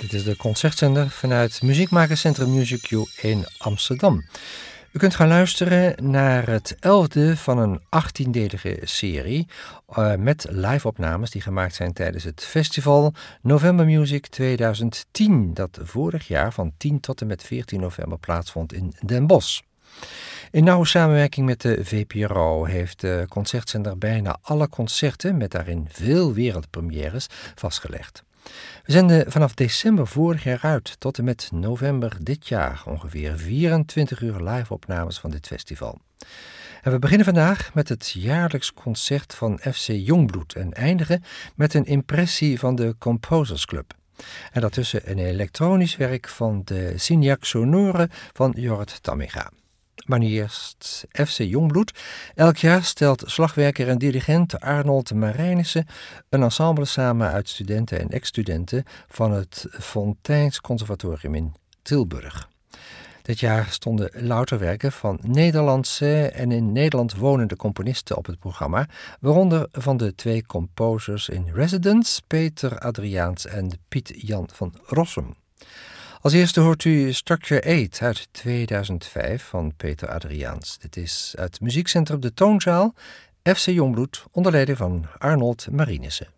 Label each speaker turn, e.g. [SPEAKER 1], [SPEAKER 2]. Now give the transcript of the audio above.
[SPEAKER 1] Dit is de concertzender vanuit Muziekmakerscentrum Music U in Amsterdam. U kunt gaan luisteren naar het 11e van een 18-delige serie met live-opnames die gemaakt zijn tijdens het festival November Music 2010, dat vorig jaar van 10 tot en met 14 november plaatsvond in Den Bosch. In nauwe samenwerking met de VPRO heeft de concertzender bijna alle concerten, met daarin veel wereldpremières, vastgelegd. We zenden vanaf december vorig jaar uit tot en met november dit jaar ongeveer 24 uur live-opnames van dit festival. En we beginnen vandaag met het jaarlijks concert van FC Jongbloed en eindigen met een impressie van de Composers Club. En daartussen een elektronisch werk van de Signac Sonore van Jorrit Tamminga. Maar nu eerst FC Jongbloed. Elk jaar stelt slagwerker en dirigent Arnold Marijnissen een ensemble samen uit studenten en ex-studenten van het Fontijns Conservatorium in Tilburg. Dit jaar stonden louter werken van Nederlandse en in Nederland wonende componisten op het programma, waaronder van de 2 composers in residence, Peter Adriaans en Piet-Jan van Rossum. Als eerste hoort u Structure 8 uit 2005 van Peter Adriaans. Dit is uit Muziekcentrum De Toonzaal, FC Jongbloed, onder leiding van Arnold Marijnissen.